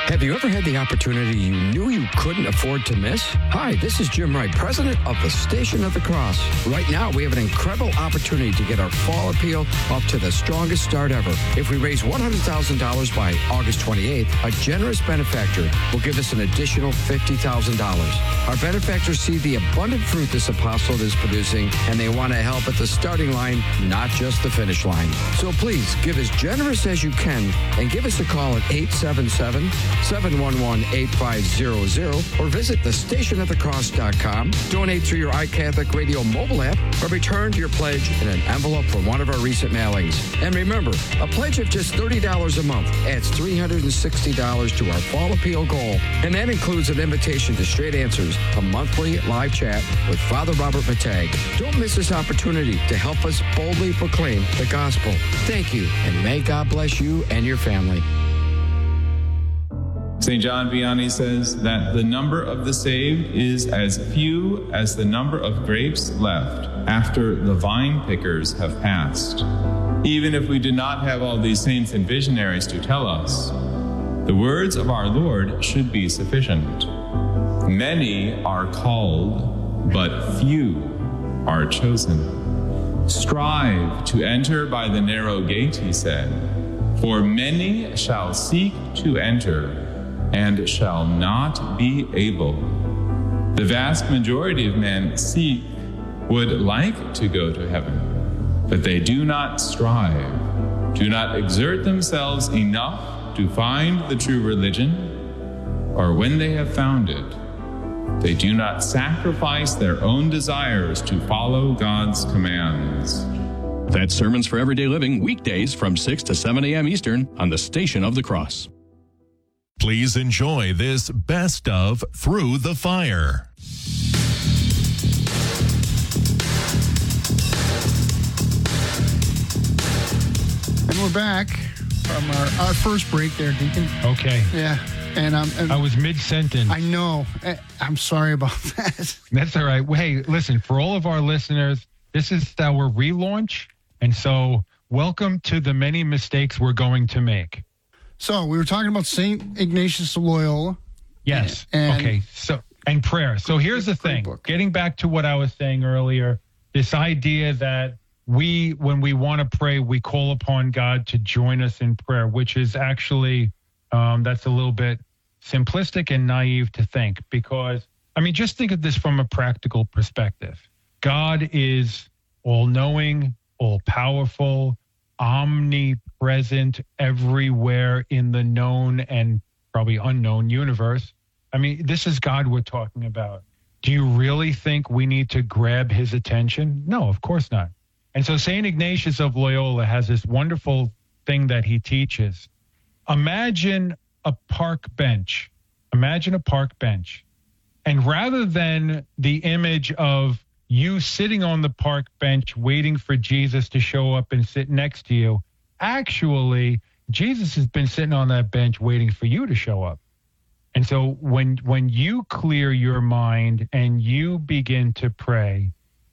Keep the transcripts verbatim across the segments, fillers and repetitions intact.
Have you ever had the opportunity you knew you couldn't afford to miss? Hi, this is Jim Wright, president of the Station of the Cross. Right now, we have an incredible opportunity to get our fall appeal up to the strongest start ever. If we raise one hundred thousand dollars by August twenty-eighth, a generous benefactor will give us an additional fifty thousand dollars. Our benefactors see the abundant fruit this apostolate is producing, and they want to help at the starting line, not just the finish line. So please, give as generous as you can and give us a call at eight seven seven, seven one one, eight five zero zero or visit the station of the cross dot com. Donate through your iCatholic Radio mobile app or return your pledge in an envelope from one of our recent mailings. And remember, a pledge of just thirty dollars a month adds three hundred sixty dollars to our fall appeal goal, and that includes an invitation to Straight Answers, a monthly live chat with Father Robert Matag. Don't miss this opportunity to help us boldly proclaim the gospel. Thank you, and may God bless you and your family. Saint John Vianney says that the number of the saved is as few as the number of grapes left after the vine pickers have passed. Even if we do not have all these saints and visionaries to tell us, the words of our Lord should be sufficient. Many are called, but few are chosen. Strive to enter by the narrow gate, he said, for many shall seek to enter and shall not be able. The vast majority of men seek, would like to go to heaven, but they do not strive, do not exert themselves enough to find the true religion, or when they have found it, they do not sacrifice their own desires to follow God's commands. That's Sermons for Everyday Living, weekdays from six to seven a.m. Eastern on the Station of the Cross. Please enjoy this best of Through the Fire. And we're back from our, our first break there, Deacon. Okay. Yeah. And, um, and I was mid-sentence. I know. I'm sorry about that. That's all right. Well, hey, listen, for all of our listeners, this is our relaunch. And so welcome to the many mistakes we're going to make. So we were talking about Saint Ignatius of Loyola. Yes. And, okay. So and prayer. So here's the thing. Book. Getting back to what I was saying earlier, this idea that we, when we want to pray, we call upon God to join us in prayer, which is actually, um, that's a little bit simplistic and naive to think, because, I mean, just think of this from a practical perspective. God is all-knowing, all-powerful, omnipresent everywhere in the known and probably unknown universe. I mean, this is God we're talking about. Do you really think we need to grab his attention? No, of course not. And so Saint Ignatius of Loyola has this wonderful thing that he teaches. Imagine a park bench. Imagine a park bench. And rather than the image of you sitting on the park bench waiting for Jesus to show up and sit next to you, actually, Jesus has been sitting on that bench waiting for you to show up. And so when when you clear your mind and you begin to pray,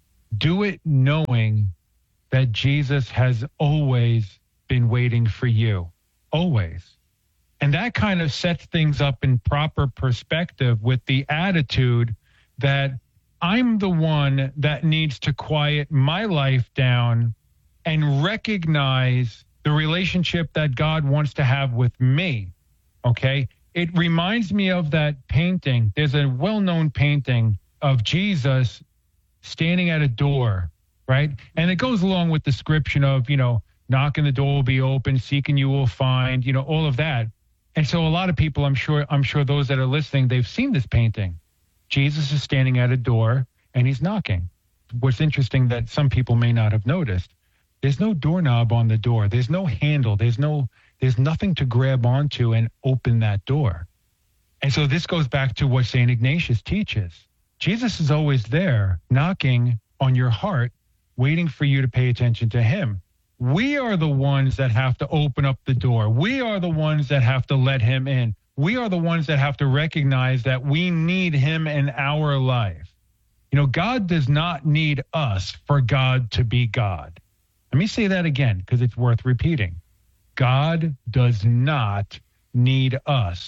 do it knowing that Jesus has always been waiting for you, always. And that kind of sets things up in proper perspective with the attitude that I'm the one that needs to quiet my life down and recognize the relationship that God wants to have with me, okay? It reminds me of that painting. There's a well-known painting of Jesus standing at a door, right? And it goes along with the description of, you know, knocking the door will be open, seeking you will find, you know, all of that. And so a lot of people, I'm sure, I'm sure those that are listening, they've seen this painting. Jesus is standing at a door and he's knocking. What's interesting that some people may not have noticed, there's no doorknob on the door. There's no handle. There's no, there's nothing to grab onto and open that door. And so this goes back to what Saint Ignatius teaches. Jesus is always there knocking on your heart, waiting for you to pay attention to him. We are the ones that have to open up the door. We are the ones that have to let him in. We are the ones that have to recognize that we need him in our life. You know, God does not need us for God to be God. Let me say that again, because it's worth repeating. God does not need us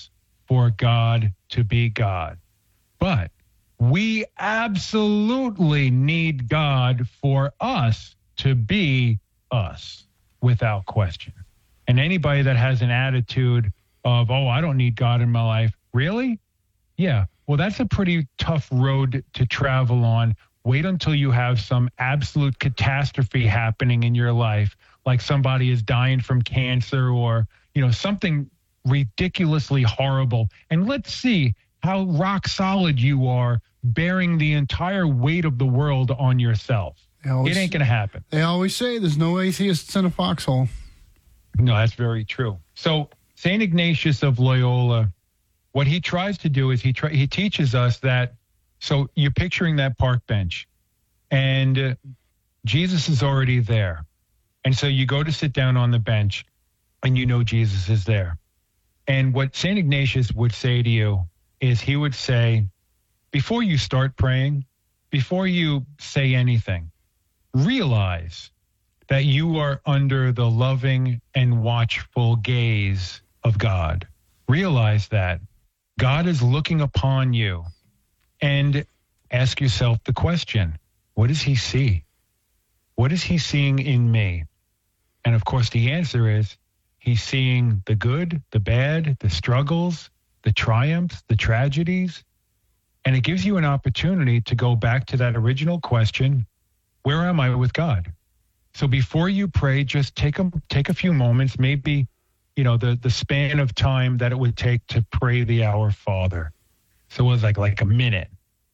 for God to be God. But we absolutely need God for us to be us, without question. And anybody that has an attitude of, oh, I don't need God in my life, really? Yeah, well, that's a pretty tough road to travel on. Wait until you have some absolute catastrophe happening in your life, like somebody is dying from cancer or, you know, something ridiculously horrible. And let's see how rock solid you are bearing the entire weight of the world on yourself. Always, it ain't going to happen. They always say there's no atheists in a foxhole. No, that's very true. So Saint Ignatius of Loyola, what he tries to do is he try, he teaches us that, so you're picturing that park bench, and uh, Jesus is already there. And so you go to sit down on the bench, and you know Jesus is there. And what Saint Ignatius would say to you is he would say, before you start praying, before you say anything, realize that you are under the loving and watchful gaze of God. Realize that God is looking upon you, and ask yourself the question, what does he see? What is he seeing in me? And of course, the answer is he's seeing the good, the bad, the struggles, the triumphs, the tragedies. And it gives you an opportunity to go back to that original question, where am I with God? So before you pray, just take a, take a few moments, maybe, you know, the, the span of time that it would take to pray the Our Father. So it was like, like a minute.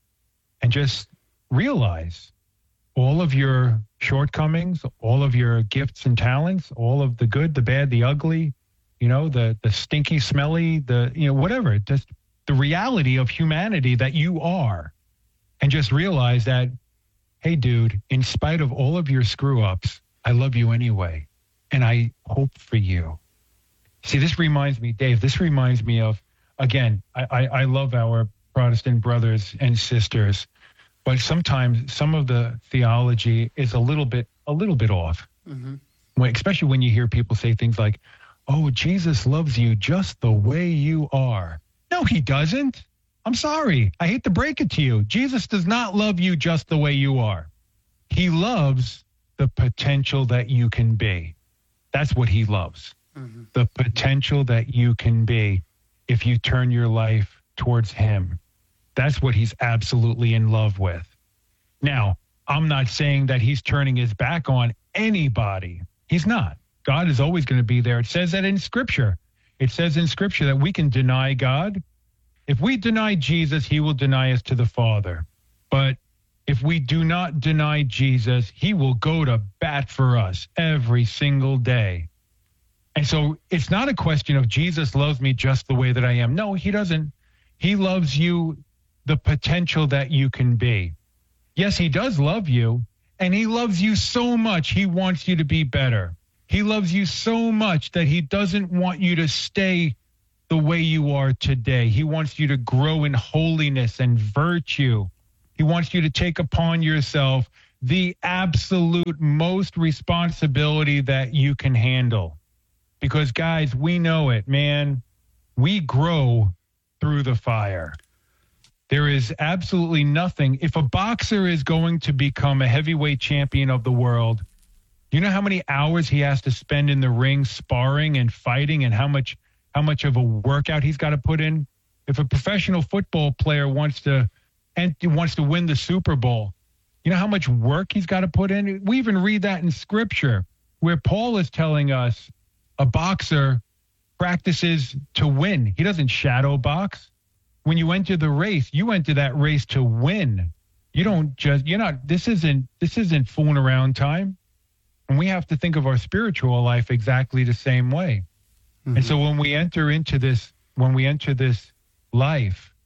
And just realize all of your shortcomings, all of your gifts and talents, all of the good, the bad, the ugly, you know, the, the stinky, smelly, the, you know, whatever, just the reality of humanity that you are. And just realize that, hey, dude, in spite of all of your screw-ups, I love you anyway, and I hope for you. See, this reminds me, Dave, this reminds me of, again, I, I, I love our Protestant brothers and sisters, but sometimes some of the theology is a little bit, a little bit off. Mm-hmm. When, especially when you hear people say things like, oh, Jesus loves you just the way you are. No, he doesn't. I'm sorry. I hate to break it to you. Jesus does not love you just the way you are. He loves the potential that you can be. That's what he loves. Mm-hmm. The potential that you can be if you turn your life towards him. That's what he's absolutely in love with. Now, I'm not saying that he's turning his back on anybody. He's not. God is always going to be there. It says that in Scripture. It says in Scripture that we can deny God. If we deny Jesus, he will deny us to the Father. But if we do not deny Jesus, he will go to bat for us every single day. And so it's not a question of Jesus loves me just the way that I am. No, he doesn't. He loves you the potential that you can be. Yes, he does love you, and he loves you so much he wants you to be better. He loves you so much that he doesn't want you to stay the way you are today. He wants you to grow in holiness and virtue. He wants you to take upon yourself the absolute most responsibility that you can handle. Because, guys, we know it, man. We grow through the fire. There is absolutely nothing. If a boxer is going to become a heavyweight champion of the world, do you know how many hours he has to spend in the ring sparring and fighting, and how much how much of a workout he's got to put in? If a professional football player wants to and wants to win the Super Bowl, you know how much work he's got to put in? We even read that in Scripture, where Paul is telling us a boxer practices to win. He doesn't shadow box. When you enter the race, you enter that race to win. You don't just, you're not, this isn't, this isn't fooling around time. And we have to think of our spiritual life exactly the same way. Mm-hmm. And so when we enter into this, when we enter this life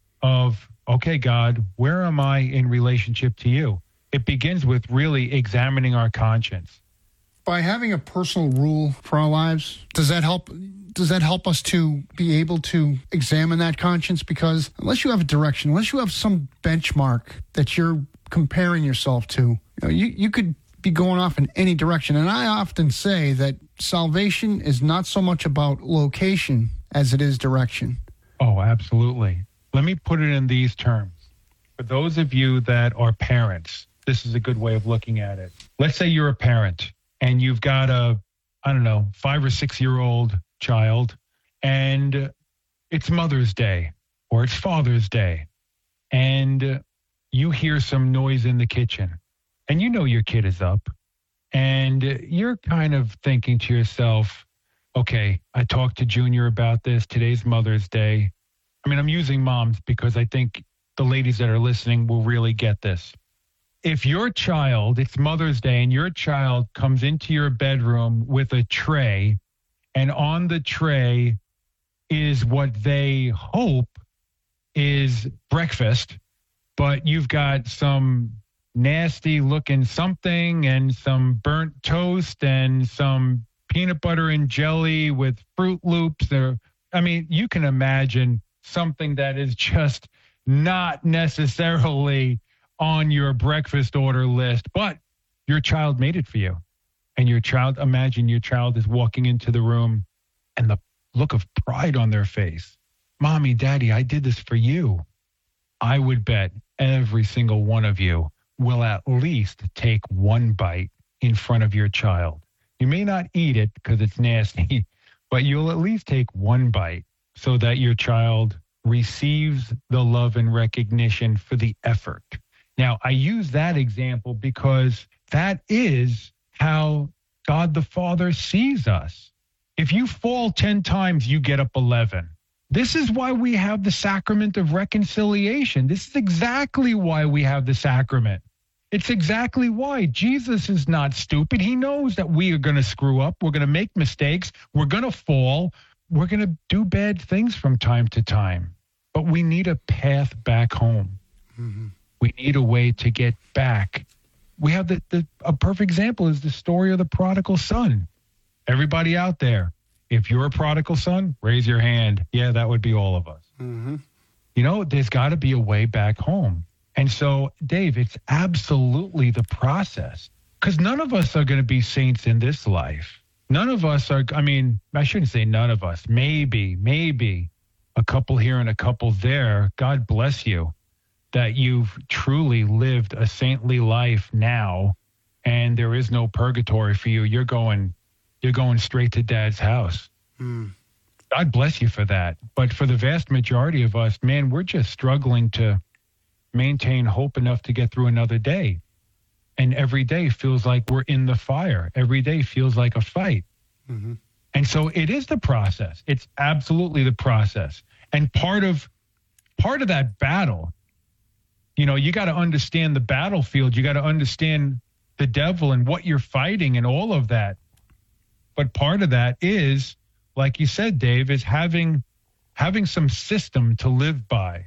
of, okay, God, where am I in relationship to you? It begins with really examining our conscience. By having a personal rule for our lives, does that help? Does that help us to be able to examine that conscience? Because unless you have a direction, unless you have some benchmark that you're comparing yourself to, you know, you, you could be going off in any direction. And I often say that salvation is not so much about location as it is direction. Oh, absolutely. Let me put it in these terms. For those of you that are parents, this is a good way of looking at it. Let's say you're a parent and you've got a, I don't know, five or six-year-old child, and it's Mother's Day or it's Father's Day, and you hear some noise in the kitchen, and you know your kid is up, and you're kind of thinking to yourself, okay, I talked to Junior about this. Today's Mother's Day. I mean, I'm using moms because I think the ladies that are listening will really get this. If your child, it's Mother's Day, and your child comes into your bedroom with a tray, and on the tray is what they hope is breakfast, but you've got some nasty looking something and some burnt toast and some peanut butter and jelly with Fruit Loops. There, I mean, you can imagine something that is just not necessarily on your breakfast order list, but your child made it for you. And your child, imagine your child is walking into the room and the look of pride on their face. Mommy, Daddy, I did this for you. I would bet every single one of you will at least take one bite in front of your child. You may not eat it because it's nasty, but you'll at least take one bite so that your child receives the love and recognition for the effort. Now, I use that example because that is how God the Father sees us. If you fall ten times, you get up eleven. This is why we have the sacrament of reconciliation. This is exactly why we have the sacrament. It's exactly why. Jesus is not stupid. He knows that we are going to screw up. We're going to make mistakes. We're going to fall. We're going to do bad things from time to time. But we need a path back home. Mm-hmm. We need a way to get back. We have the, the a perfect example is the story of the prodigal son. Everybody out there, if you're a prodigal son, raise your hand. Yeah, that would be all of us. Mm-hmm. You know, there's got to be a way back home. And so, Dave, it's absolutely the process. Because none of us are going to be saints in this life. None of us are, I mean, I shouldn't say none of us. Maybe, maybe a couple here and a couple there. God bless you that you've truly lived a saintly life now, and there is no purgatory for you. You're going, you're going straight to Dad's house. Mm. God bless you for that. But for the vast majority of us, man, we're just struggling to maintain hope enough to get through another day. And every day feels like we're in the fire. Every day feels like a fight. Mm-hmm. And so it is the process. It's absolutely the process. And part of part of that battle, you know, you got to understand the battlefield. You got to understand the devil and what you're fighting and all of that. But part of that is, like you said, Dave, is having having some system to live by.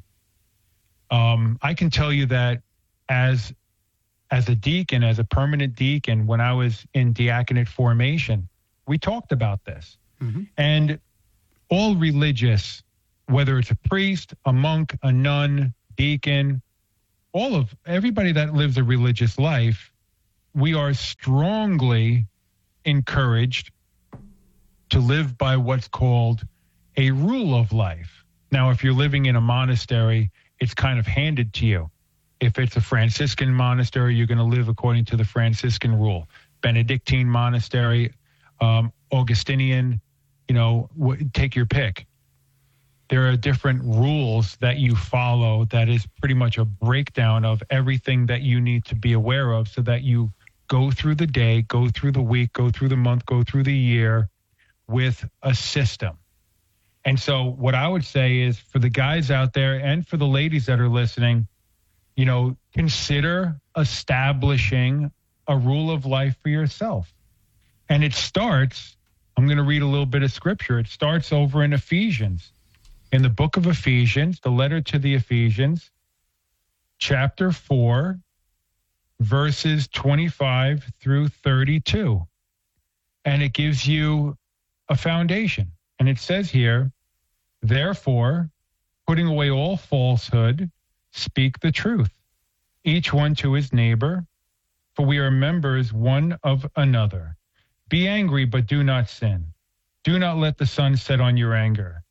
Um, I can tell you that as as a deacon, as a permanent deacon, when I was in diaconate formation, we talked about this. Mm-hmm. And all religious, whether it's a priest, a monk, a nun, deacon, all of everybody that lives a religious life, we are strongly encouraged to live by what's called a rule of life. Now, if you're living in a monastery, it's kind of handed to you. If it's a Franciscan monastery, you're going to live according to the Franciscan rule. Benedictine monastery, um, Augustinian, you know, w- take your pick. There are different rules that you follow that is pretty much a breakdown of everything that you need to be aware of so that you go through the day, go through the week, go through the month, go through the year with a system. And so what I would say is for the guys out there and for the ladies that are listening, you know, consider establishing a rule of life for yourself. And it starts, I'm going to read a little bit of scripture. It starts over in Ephesians. In the book of Ephesians, the letter to the Ephesians, chapter four, verses twenty-five through thirty-two. And it gives you a foundation. And it says here, therefore, putting away all falsehood, speak the truth, each one to his neighbor, for we are members one of another. Be angry, but do not sin. Do not let the sun set on your anger,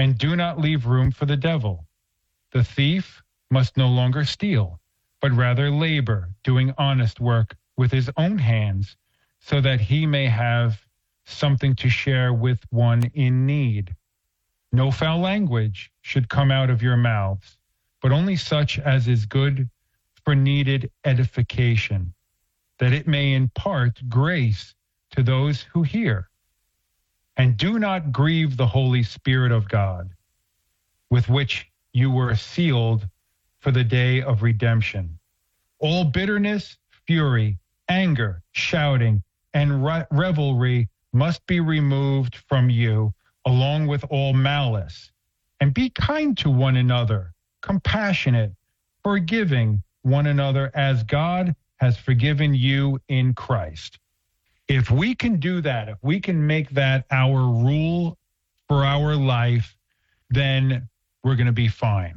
and do not leave room for the devil. The thief must no longer steal, but rather labor, doing honest work with his own hands, so that he may have something to share with one in need. No foul language should come out of your mouths, but only such as is good for needed edification, that it may impart grace to those who hear. And do not grieve the Holy Spirit of God, with which you were sealed for the day of redemption. All bitterness, fury, anger, shouting, and re- revelry must be removed from you, along with all malice. And be kind to one another, compassionate, forgiving one another as God has forgiven you in Christ. If we can do that, if we can make that our rule for our life, then we're going to be fine.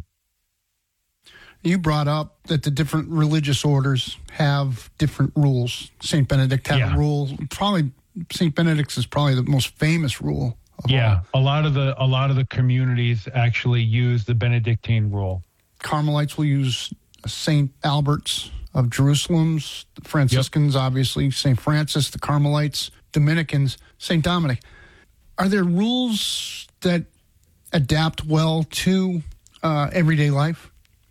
You brought up that the different religious orders have different rules. Saint Benedict had Yeah. a rule. Probably Saint Benedict's is probably the most famous rule of Yeah, all. a lot of the a lot of the communities actually use the Benedictine rule. Carmelites will use Saint Albert's of Jerusalem's, the Franciscans, obviously, Saint Francis, the Carmelites, Dominicans, Saint Dominic. Are there rules that adapt well to uh, everyday life?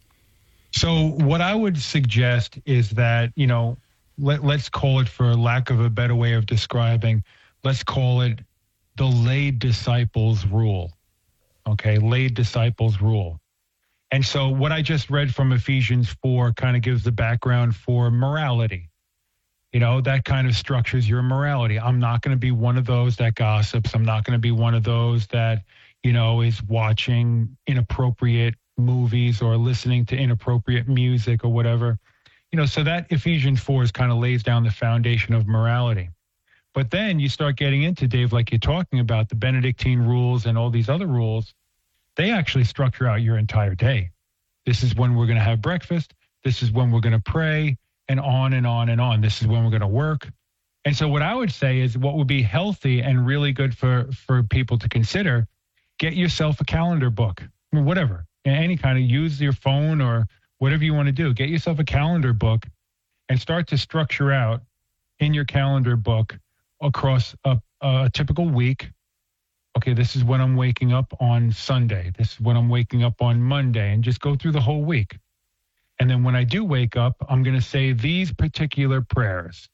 So what I would suggest is that, you know, let, let's call it, for lack of a better way of describing, let's call it the lay disciples rule. Okay, lay disciples rule. And so what I just read from Ephesians four kind of gives the background for morality. You know, that kind of structures your morality. I'm not going to be one of those that gossips. I'm not going to be one of those that, you know, is watching inappropriate movies or listening to inappropriate music or whatever. You know, so that Ephesians four is kind of lays down the foundation of morality. But then you start getting into, Dave, like you're talking about, the Benedictine rules and all these other rules. They actually structure out your entire day. This is when we're going to have breakfast. This is when we're going to pray, and on and on and on. This is when we're going to work. And so what I would say is what would be healthy and really good for, for people to consider, get yourself a calendar book, I mean, whatever, any kind of, use your phone or whatever you want to do. Get yourself a calendar book and start to structure out in your calendar book across a, a typical week. Okay, this is when I'm waking up on Sunday. This is when I'm waking up on Monday, and just go through the whole week. And then when I do wake up, I'm going to say these particular prayers.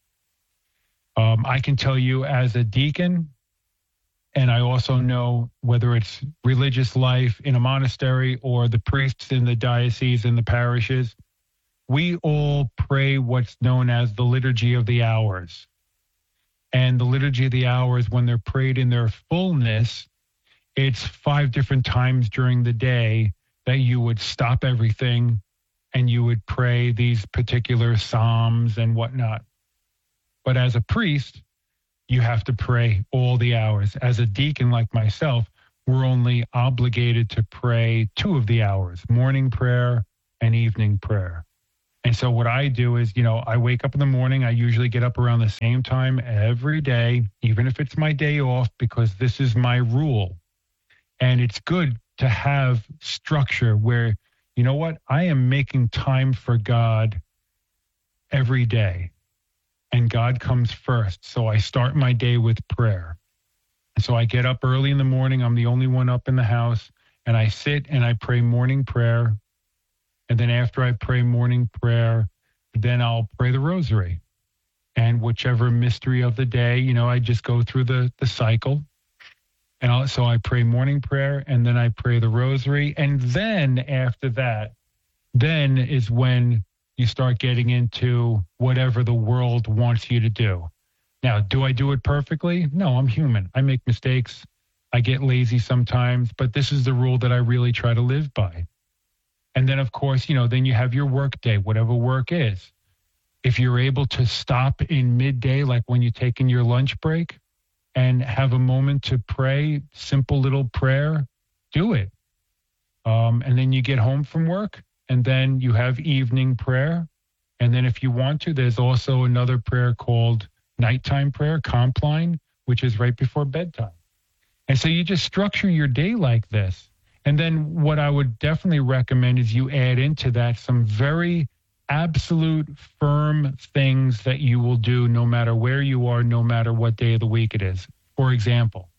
Um, I can tell you as a deacon, and I also know whether it's religious life in a monastery or the priests in the diocese and the parishes, we all pray what's known as the Liturgy of the Hours. And the Liturgy of the Hours, when they're prayed in their fullness, it's five different times during the day that you would stop everything and you would pray these particular psalms and whatnot. But as a priest, you have to pray all the hours. As a deacon like myself, we're only obligated to pray two of the hours, morning prayer and evening prayer. And so what I do is, you know, I wake up in the morning. I usually get up around the same time every day, even if it's my day off, because this is my rule. And it's good to have structure where, you know what, I am making time for God every day. And God comes first. So I start my day with prayer. And so I get up early in the morning. I'm the only one up in the house. And I sit and I pray morning prayer. And then after I pray morning prayer, then I'll pray the rosary. And whichever mystery of the day, you know, I just go through the, the cycle. And I'll, so I pray morning prayer, and then I pray the rosary. And then after that, then is when you start getting into whatever the world wants you to do. Now, do I do it perfectly? No, I'm human. I make mistakes. I get lazy sometimes, but this is the rule that I really try to live by. And then, of course, you know, then you have your work day, whatever work is. If you're able to stop in midday, like when you're taking your lunch break, and have a moment to pray, simple little prayer, do it. Um, and then you get home from work, and then you have evening prayer. And then if you want to, there's also another prayer called nighttime prayer, Compline, which is right before bedtime. And so you just structure your day like this. And then what I would definitely recommend is you add into that some very absolute firm things that you will do no matter where you are, no matter what day of the week it is. For example,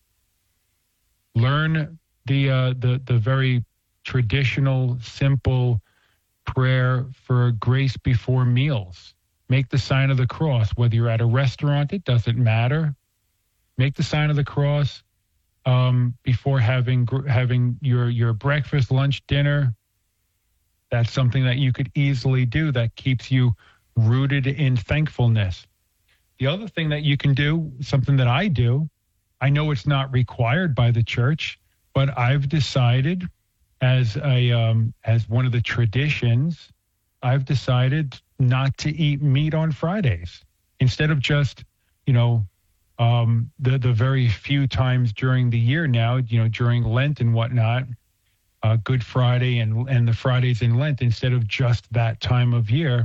learn the uh, the the very traditional, simple prayer for grace before meals. Make the sign of the cross. Whether you're at a restaurant, it doesn't matter. Make the sign of the cross um, before having having your your breakfast, lunch, dinner. That's something that you could easily do that keeps you rooted in thankfulness. The other thing that you can do, something that I do, I know it's not required by the church, but I've decided as a um, as one of the traditions, I've decided not to eat meat on Fridays. Instead of just, you know, um, the the very few times during the year now, you know, during Lent and whatnot, uh, Good Friday and and the Fridays in Lent, instead of just that time of year,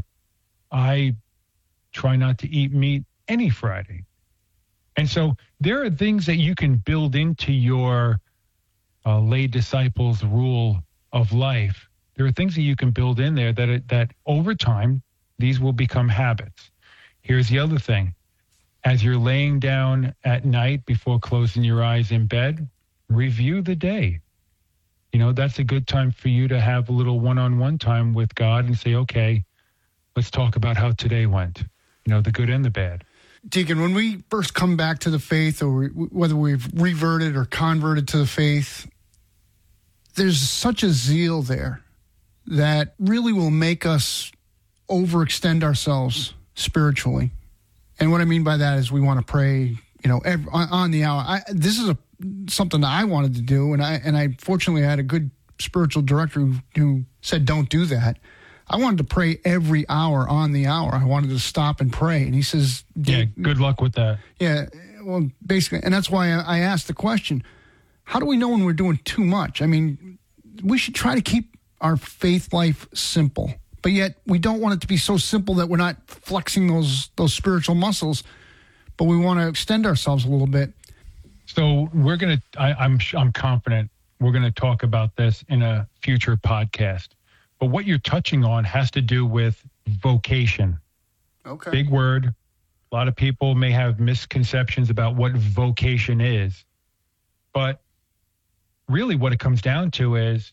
I try not to eat meat any Friday. And so there are things that you can build into your uh, lay disciples rule of life. There are things that you can build in there that that over time, these will become habits. Here's the other thing. As you're laying down at night before closing your eyes in bed, review the day. You know, that's a good time for you to have a little one-on-one time with God and say, okay, let's talk about how today went, you know, the good and the bad. Deacon, when we first come back to the faith, or whether we've reverted or converted to the faith, there's such a zeal there that really will make us overextend ourselves spiritually. And what I mean by that is we want to pray, you know, every, on, on the hour. I, this is a something that I wanted to do, and I and I fortunately had a good spiritual director who, who said, don't do that. I wanted to pray every hour on the hour. I wanted to stop and pray. And he says, yeah, good luck with that. Yeah, well, basically, and that's why I asked the question, how do we know when we're doing too much? I mean, we should try to keep our faith life simple, but yet we don't want it to be so simple that we're not flexing those those spiritual muscles, but we want to extend ourselves a little bit. So we're going to, I'm I'm confident we're going to talk about this in a future podcast. But what you're touching on has to do with vocation. Okay. Big word. A lot of people may have misconceptions about what vocation is. But really what it comes down to is,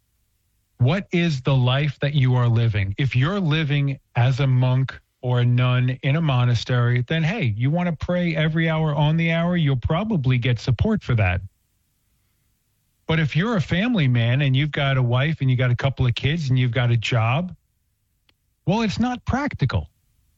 what is the life that you are living? If you're living as a monk or a nun in a monastery, then hey, you want to pray every hour on the hour, you'll probably get support for that. But if you're a family man and you've got a wife and you got a couple of kids and you've got a job, well, it's not practical.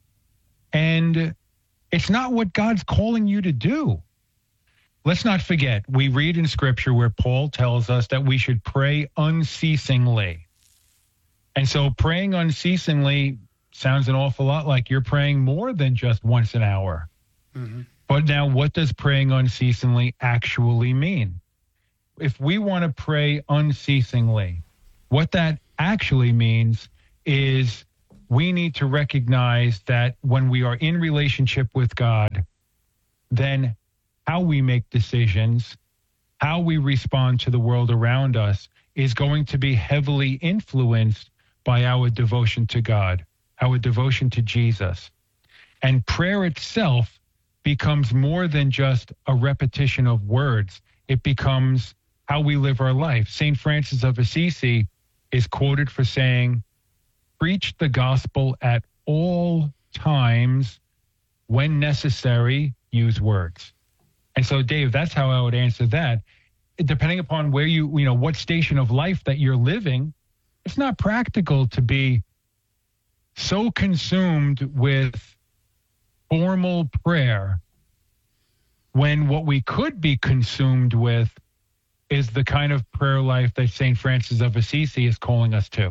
And it's not what God's calling you to do. Let's not forget, we read in Scripture where Paul tells us that we should pray unceasingly. And so praying unceasingly sounds an awful lot like you're praying more than just once an hour. Mm-hmm. But now, what does praying unceasingly actually mean? If we want to pray unceasingly, what that actually means is we need to recognize that when we are in relationship with God, then how we make decisions, how we respond to the world around us is going to be heavily influenced by our devotion to God, our devotion to Jesus. And prayer itself becomes more than just a repetition of words. It becomes how we live our life. Saint Francis of Assisi is quoted for saying, preach the gospel at all times, when necessary, use words. And so, Dave, that's how I would answer that. Depending upon where you, you know, what station of life that you're living, it's not practical to be so consumed with formal prayer when what we could be consumed with is the kind of prayer life that Saint Francis of Assisi is calling us to.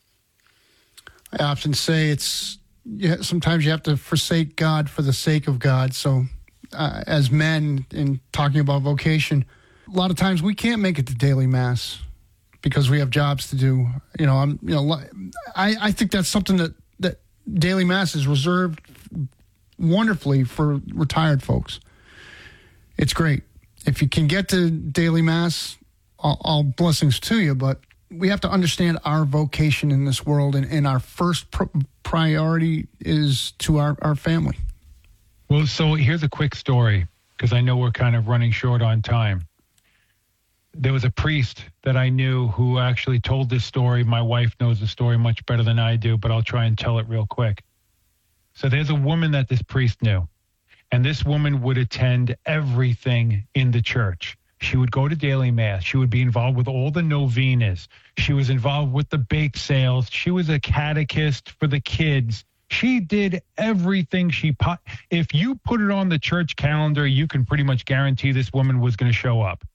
I often say it's, yeah, sometimes you have to forsake God for the sake of God. So uh, as men, in talking about vocation, a lot of times we can't make it to daily mass because we have jobs to do. You know, I'm, you know, I, I think that's something that, that daily mass is reserved wonderfully for retired folks. It's great. If you can get to daily mass, all, all blessings to you, but we have to understand our vocation in this world, and, and our first pr- priority is to our, our family. Well, so here's a quick story, because I know we're kind of running short on time. There was a priest that I knew who actually told this story. My wife knows the story much better than I do, but I'll try and tell it real quick. So there's a woman that this priest knew, and this woman would attend everything in the church. She would go to daily mass. She would be involved with all the novenas. She was involved with the bake sales. She was a catechist for the kids. She did everything she po- if you put it on the church calendar, you can pretty much guarantee this woman was going to show up.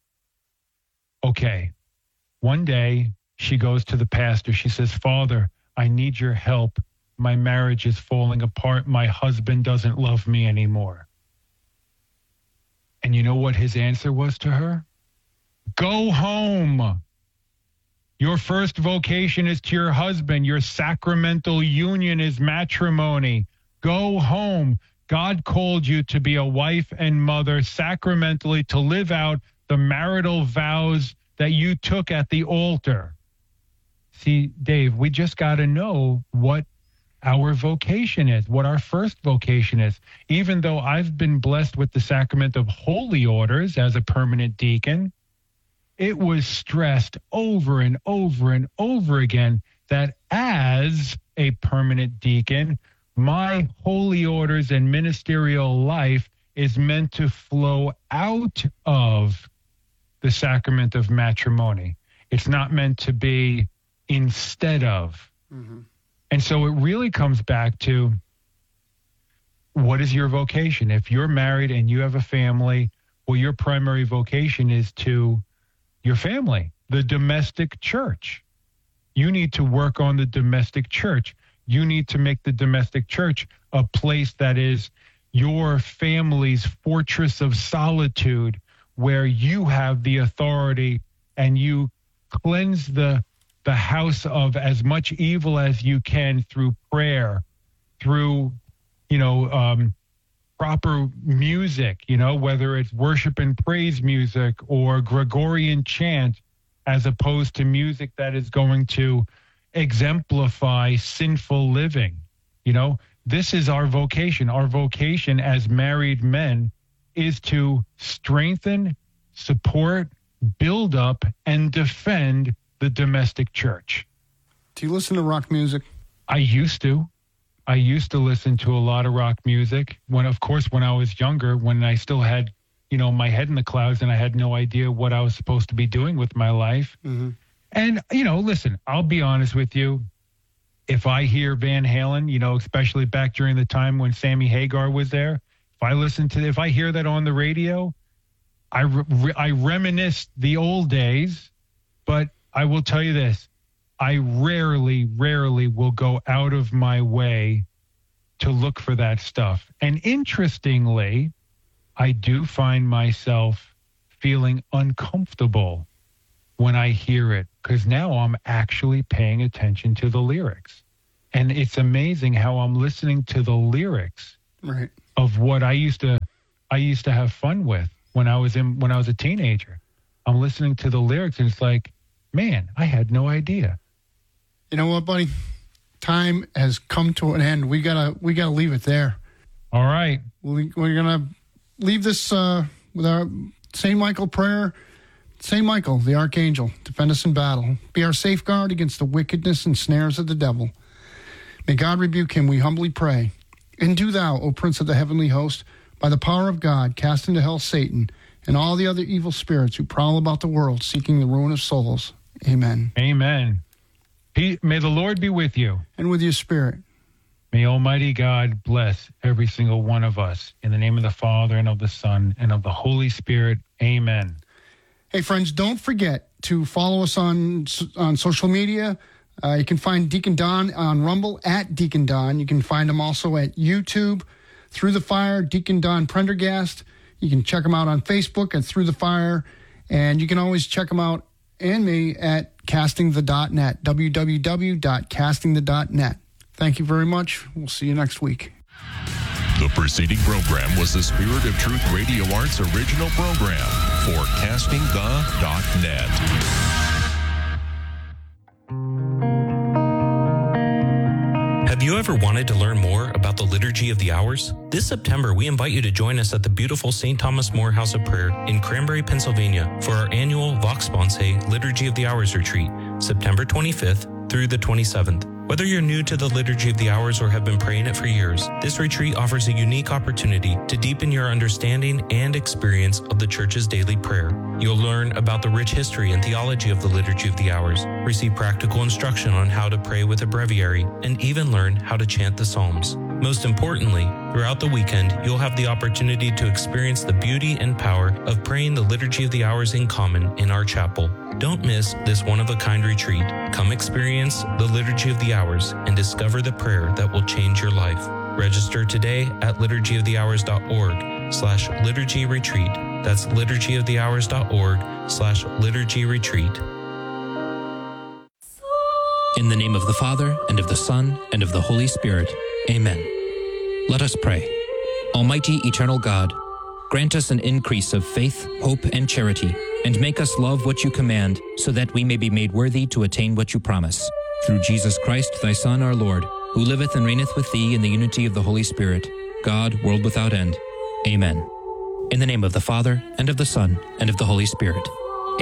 Okay. One day she goes to the pastor. She says, "Father, I need your help. My marriage is falling apart. My husband doesn't love me anymore." And you know what his answer was to her? Go home. Your first vocation is to your husband. Your sacramental union is matrimony. Go home. God called you to be a wife and mother sacramentally, to live out the marital vows that you took at the altar. See, Dave, we just got to know what our vocation is, what our first vocation is. Even though I've been blessed with the sacrament of holy orders as a permanent deacon, it was stressed over and over and over again that as a permanent deacon, my holy orders and ministerial life is meant to flow out of the sacrament of matrimony. It's not meant to be instead of. Mm-hmm. And so it really comes back to, what is your vocation? If you're married and you have a family, well, your primary vocation is to your family, the domestic church. You need to work on the domestic church. You need to make the domestic church a place that is your family's fortress of solitude, where you have the authority and you cleanse the the house of as much evil as you can through prayer, through, you know, um, proper music, you know, whether it's worship and praise music or Gregorian chant, as opposed to music that is going to exemplify sinful living. You know, this is our vocation. Our vocation as married men is to strengthen, support, build up, and defend the domestic church. Do you listen to rock music? I used to. I used to listen to a lot of rock music. When, of course, when I was younger, when I still had, you know, my head in the clouds and I had no idea what I was supposed to be doing with my life. Mm-hmm. And, you know, listen, I'll be honest with you. If I hear Van Halen, you know, especially back during the time when Sammy Hagar was there, if I listen to, if I hear that on the radio, I, re- I reminisce the old days. But I will tell you this, I rarely, rarely will go out of my way to look for that stuff. And interestingly, I do find myself feeling uncomfortable when I hear it, because now I'm actually paying attention to the lyrics. And it's amazing how I'm listening to the lyrics right. of what I used to I used to have fun with when I was in when I was a teenager. I'm listening to the lyrics and it's like, man, I had no idea. You know what, buddy? Time has come to an end. We gotta we gotta leave it there. All right. We, we're gonna leave this uh, with our Saint Michael prayer. Saint Michael, the archangel, defend us in battle. Be our safeguard against the wickedness and snares of the devil. May God rebuke him, we humbly pray. And do thou, O Prince of the heavenly host, by the power of God, cast into hell Satan and all the other evil spirits who prowl about the world, seeking the ruin of souls. Amen. Amen. He, may the Lord be with you. And with your spirit. May Almighty God bless every single one of us. In the name of the Father, and of the Son, and of the Holy Spirit. Amen. Hey, friends, don't forget to follow us on on social media. Uh, you can find Deacon Don on Rumble, at Deacon Don. You can find him also at YouTube, Through the Fire, Deacon Don Prendergast. You can check him out on Facebook at Through the Fire. And you can always check him out and me at casting the dot net, w w w dot casting the dot net. Thank you very much. We'll see you next week. The preceding program was the Spirit of Truth Radio Arts original program. or casting the dot net. Have you ever wanted to learn more about the Liturgy of the Hours? This September, we invite you to join us at the beautiful Saint Thomas More House of Prayer in Cranberry, Pennsylvania for our annual Vox Sponse Liturgy of the Hours retreat, September twenty-fifth through the twenty-seventh. Whether you're new to the Liturgy of the Hours or have been praying it for years, this retreat offers a unique opportunity to deepen your understanding and experience of the Church's daily prayer. You'll learn about the rich history and theology of the Liturgy of the Hours, receive practical instruction on how to pray with a breviary, and even learn how to chant the Psalms. Most importantly, throughout the weekend, you'll have the opportunity to experience the beauty and power of praying the Liturgy of the Hours in common in our chapel. Don't miss this one-of-a-kind retreat. Come experience the Liturgy of the Hours and discover the prayer that will change your life. Register today at liturgy of the hours dot org slash liturgy retreat. That's liturgy of the hours dot org slash liturgy retreat. In the name of the Father, and of the Son, and of the Holy Spirit. Amen. Let us pray. Almighty eternal God, grant us an increase of faith, hope, and charity, and make us love what you command, so that we may be made worthy to attain what you promise. Through Jesus Christ, thy Son, our Lord, who liveth and reigneth with thee in the unity of the Holy Spirit, God, world without end. Amen. In the name of the Father, and of the Son, and of the Holy Spirit.